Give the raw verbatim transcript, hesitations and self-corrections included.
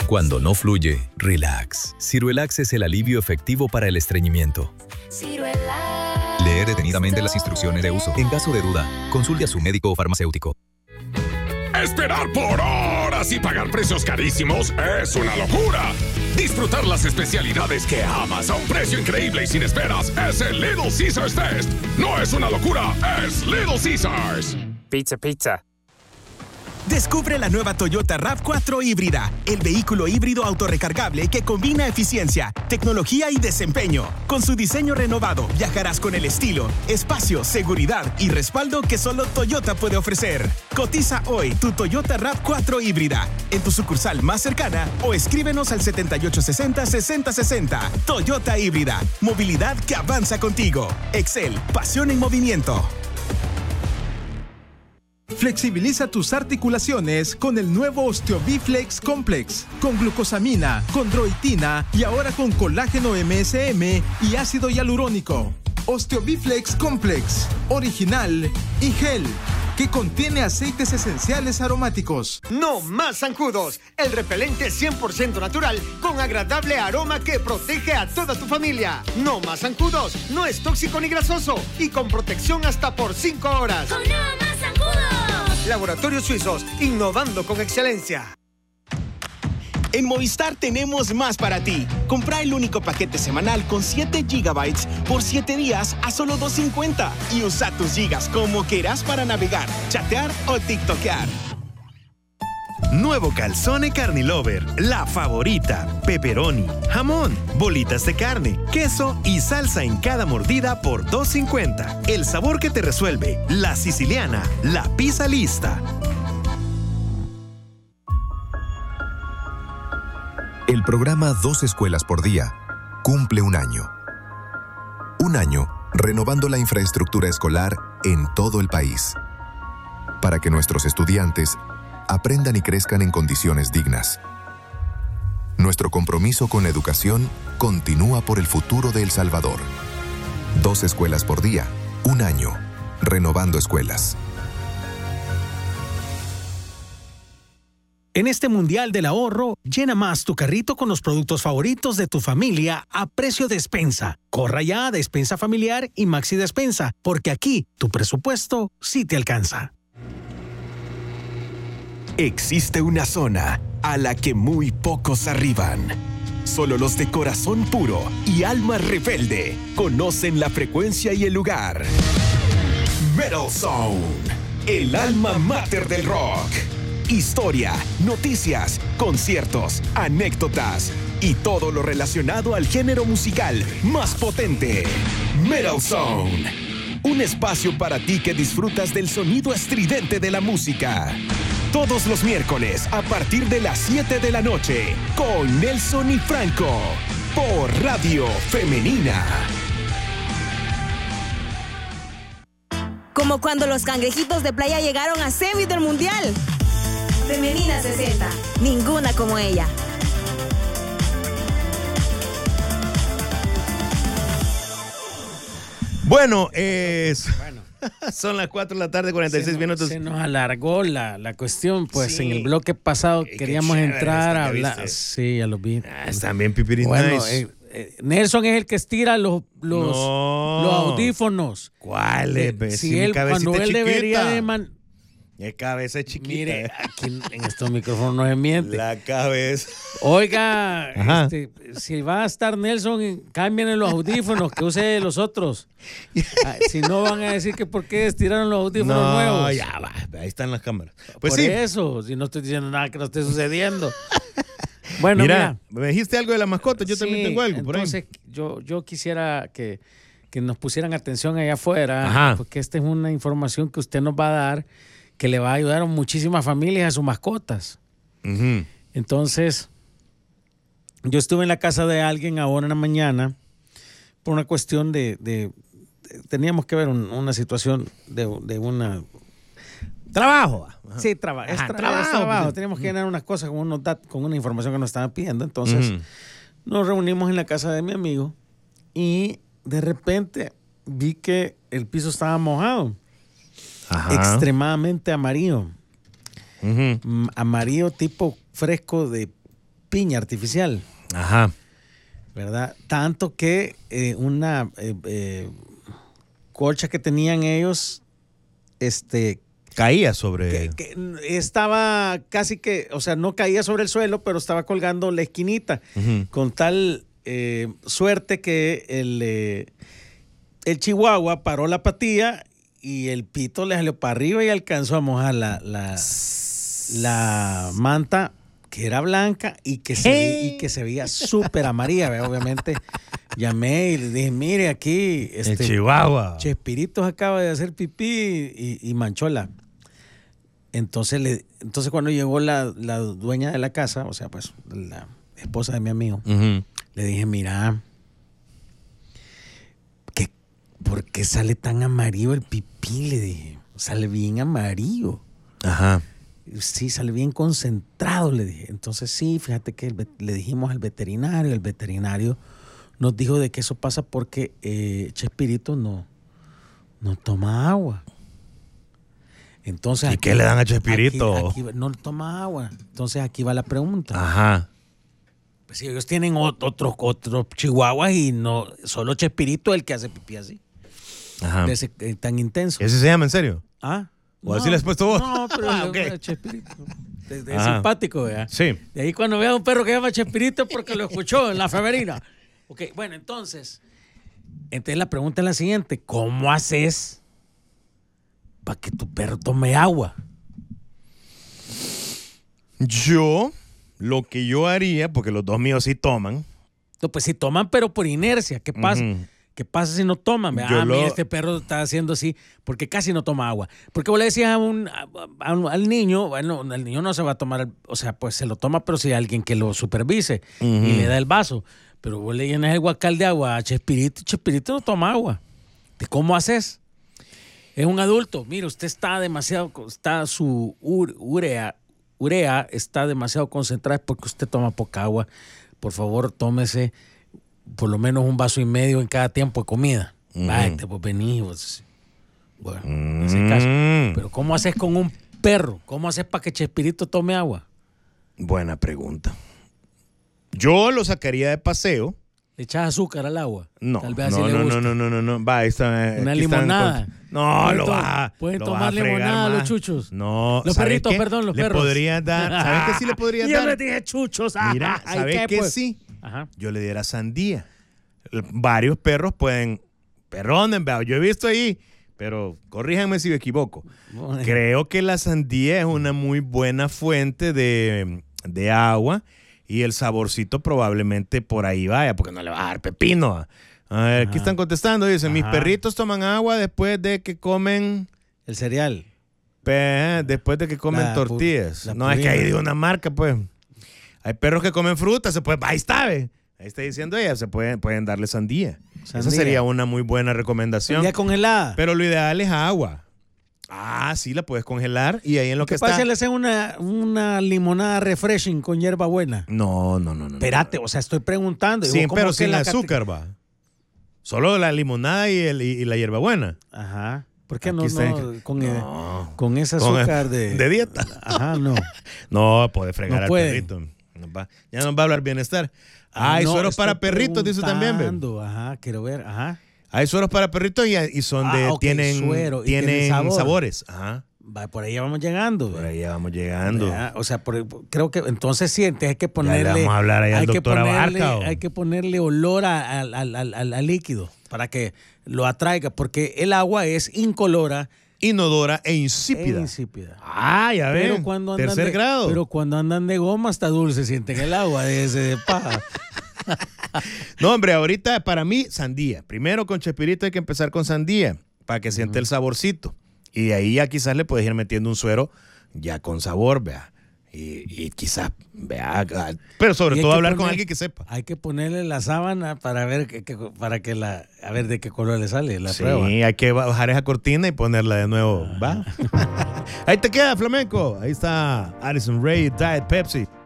Cuando no fluye, relax. Ciruelax es el alivio efectivo para el estreñimiento. Ciruelax. Lee detenidamente las instrucciones de uso. En caso de duda, consulte a su médico o farmacéutico. Esperar por horas y pagar precios carísimos es una locura. Disfrutar las especialidades que amas a un precio increíble y sin esperas es el Little Caesars Fest. No es una locura, es Little Caesars. Pizza, pizza. Descubre la nueva Toyota RAV cuatro híbrida, el vehículo híbrido autorrecargable que combina eficiencia, tecnología y desempeño. Con su diseño renovado, viajarás con el estilo, espacio, seguridad y respaldo que solo Toyota puede ofrecer. Cotiza hoy tu Toyota RAV cuatro híbrida en tu sucursal más cercana o escríbenos al setenta y ocho sesenta, sesenta sesenta. Toyota híbrida, movilidad que avanza contigo. Excel, pasión en movimiento. Flexibiliza tus articulaciones con el nuevo OsteoBiflex Complex, con glucosamina, chondroitina y ahora con colágeno M S M y ácido hialurónico. OsteoBiflex Complex, original y gel, que contiene aceites esenciales aromáticos. No más zancudos, el repelente cien por ciento natural con agradable aroma que protege a toda tu familia. No más zancudos, no es tóxico ni grasoso y con protección hasta por cinco horas. ¡Con No Más Zancudos! Laboratorios Suizos, innovando con excelencia. En Movistar tenemos más para ti. Compra el único paquete semanal con siete gigabytes por siete días a solo dos cincuenta y usa tus gigas como quieras para navegar, chatear o tiktokear. Nuevo Calzone Carnilover, la favorita. Pepperoni, jamón, bolitas de carne, queso y salsa en cada mordida por dos cincuenta. El sabor que te resuelve. La siciliana, la pizza lista. El programa Dos Escuelas por Día cumple un año. Un año renovando la infraestructura escolar en todo el país, para que nuestros estudiantes aprendan y crezcan en condiciones dignas. Nuestro compromiso con la educación continúa por el futuro de El Salvador. Dos escuelas por día, un año, renovando escuelas. En este Mundial del Ahorro, llena más tu carrito con los productos favoritos de tu familia a precio de despensa. Corra ya a Despensa Familiar y Maxi Despensa, porque aquí tu presupuesto sí te alcanza. Existe una zona a la que muy pocos arriban. Solo los de corazón puro y alma rebelde conocen la frecuencia y el lugar. Metal Zone, el alma mater del rock. Historia, noticias, conciertos, anécdotas y todo lo relacionado al género musical más potente. Metal Zone, un espacio para ti que disfrutas del sonido estridente de la música. Todos los miércoles a partir de las siete de la noche con Nelson y Franco por Radio Femenina. Como cuando los cangrejitos de playa llegaron a semis del Mundial. Femenina sesenta, ninguna como ella. Bueno, es... Bueno. Son las cuatro de la tarde, cuarenta y seis se minutos. Se nos alargó la, la cuestión, pues sí. En el bloque pasado Qué queríamos entrar a hablar. ¿Viste? Sí, ya lo vi. Ah, están bien pipiris bueno, nice. eh, eh, Nelson es el que estira los, los, no. los audífonos. ¿Cuáles? Eh, si si él, cuando él chiquita. debería de man... La cabeza es chiquita. Mire, aquí en estos micrófonos no se miente. La cabeza. Oiga, este, si va a estar Nelson, cambien los audífonos, que use los otros. Ah, si no, van a decir que por qué estiraron los audífonos no, nuevos. No, ya va, ahí están las cámaras. Pues por sí. eso, si no estoy diciendo nada que no esté sucediendo. Bueno, mira, mira, me dijiste algo de la mascota, yo sí, también tengo algo por ahí. Entonces, yo, yo quisiera que, que nos pusieran atención allá afuera, Ajá. porque esta es una información que usted nos va a dar que le va a ayudar a muchísimas familias a sus mascotas. Uh-huh. Entonces, yo estuve en la casa de alguien ahora en la mañana por una cuestión de... de, de teníamos que ver un, una situación de, de una... Trabajo. Ajá. Sí, traba, es, Ajá, tra trabajo. es trabajo. Teníamos que llenar unas cosas con, unos dat con una información que nos estaban pidiendo. Entonces, uh-huh. nos reunimos en la casa de mi amigo y de repente vi que el piso estaba mojado. Ajá. Extremadamente amarillo. Uh-huh. Amarillo tipo fresco de piña artificial. Ajá. ¿Verdad? Tanto que eh, una eh, eh, colcha que tenían ellos, este... Caía sobre... Que, que estaba casi que, o sea, no caía sobre el suelo, pero estaba colgando la esquinita, uh-huh. con tal eh, suerte que el, eh, el chihuahua paró la patilla y el pito le salió para arriba y alcanzó a mojar la, la, la manta, que era blanca y que se, hey. y que se veía súper amarilla, ¿verdad? Obviamente. Llamé y le dije, mire, aquí... Este, el chihuahua. Chespiritos acaba de hacer pipí y, y manchó la... Entonces, le, entonces cuando llegó la, la dueña de la casa, o sea, pues la esposa de mi amigo, uh-huh. le dije, mira, ¿qué, ¿por qué sale tan amarillo el pipí? Le dije, sale bien amarillo. Ajá. Sí, sale bien concentrado, le dije. Entonces sí, fíjate que el, le dijimos al veterinario, el veterinario nos dijo de que eso pasa porque eh, Chespirito no, no toma agua. Entonces, ¿y aquí, qué le dan a Chespirito? Aquí, aquí, no toma agua. Entonces aquí va la pregunta. Ajá. Pues si ellos tienen otros otros chihuahuas y no solo Chespirito es el que hace pipí así. Ajá. De ese, eh, tan intenso. ¿Ese se llama en serio? Ah. ¿O no, así le has puesto vos? No, pero ah, okay. okay. Chespirito. Es, es simpático, ¿verdad? Sí. De ahí cuando vea a un perro que llama Chespirito porque lo escuchó en la febrina. Ok, bueno, entonces, entonces la pregunta es la siguiente. ¿Cómo haces para que tu perro tome agua? Yo, lo que yo haría, porque los dos míos sí toman. No, pues sí toman, pero por inercia. ¿Qué pasa? Uh-huh. ¿Qué pasa si no toman? Ah, lo... mira, este perro está haciendo así porque casi no toma agua. Porque vos le decías a un, a, a un, al niño, bueno, el niño no se va a tomar, o sea, pues se lo toma, pero si hay alguien que lo supervise uh-huh. y le da el vaso. Pero vos le llenas el guacal de agua a Chespirito, Chespirito no toma agua. ¿Cómo haces? Es un adulto. Mire, usted está demasiado, está su urea, urea está demasiado concentrada porque usted toma poca agua. Por favor, tómese por lo menos un vaso y medio en cada tiempo de comida. Mm. Váyate, pues vení. Pues. Bueno, mm. en ese caso. Pero ¿cómo haces con un perro? ¿Cómo haces para que Chespirito tome agua? Buena pregunta. Yo lo sacaría de paseo. ¿Le echas azúcar al agua? No, Tal vez no, así no, le no, no, no, no, no. Va, ahí está. Una limonada. No, lo va. Pueden lo tomar va a limonada más. Los chuchos. No, los perritos, qué? perdón, los le perros. Le podría dar. ¿Sabes qué sí le podría Yo dar? Yo le dije chuchos. Mira, ¿sabes qué, qué pues? sí? Ajá. Yo le diera sandía. Varios perros pueden. Perdonen, yo he visto ahí. Pero corríjanme si me equivoco. Bueno. Creo que la sandía es una muy buena fuente de, de agua. Y el saborcito probablemente por ahí vaya, porque no le va a dar pepino. A ver, Ajá. aquí están contestando. Dicen, Ajá. mis perritos toman agua después de que comen... El cereal. Pe- después de que comen la tortillas. No, es que ahí de una marca, pues. Hay perros que comen fruta, se puede... Ahí está, ¿ve? Ahí está diciendo ella, se pueden, pueden darle sandía. sandía. Esa sería una muy buena recomendación. ¿Sandía congelada? Pero lo ideal es agua. Ah, sí, la puedes congelar y ahí en lo que está... ¿Qué pasa si le hacen una, una limonada refreshing con hierba buena? No, no, no, no. Espérate, o sea, estoy preguntando. Sí, pero sin azúcar, va. Solo la limonada y, el, y, y la hierbabuena. Ajá. ¿Por qué no, está, no, con, no, el, con ese azúcar con, de... De dieta. Ajá, no. No, puede fregar no al puede. perrito. Nos va, ya nos va a hablar bienestar. Ah, hay no, sueros para perritos, dice también, ¿ve? Ajá, quiero ver, ajá. Hay sueros para perritos y, y son de... Ah, okay, tienen, suero, y tienen, tienen sabor. sabores. Ajá. Va, por ahí ya vamos llegando. Por ahí ya vamos llegando. Ya, o sea, por, creo que entonces sí, entonces hay que ponerle... Ya le vamos a hablar ahí al doctor ponerle, Abarca. ¿O? Hay que ponerle olor al, al, al, al, al líquido para que lo atraiga, porque el agua es incolora, inodora e insípida. E insípida. Ah, ya ven. Pero cuando andan Tercer de, grado. Pero cuando andan de goma hasta dulce sienten el agua de ese de paja. No, hombre, ahorita para mí sandía. Primero con Chespirito hay que empezar con sandía para que siente uh-huh. el saborcito. Y de ahí ya quizás le puedes ir metiendo un suero ya con sabor, vea. Y, y quizás, vea, pero sobre todo hablar poner, con alguien que sepa. Hay que ponerle la sábana para ver que, que, para que la, a ver de qué color le sale la sí, prueba. Sí, hay que bajar esa cortina y ponerla de nuevo, ah. ¿va? Ahí te queda, Flamenco. Ahí está Addison Rae, Diet Pepsi.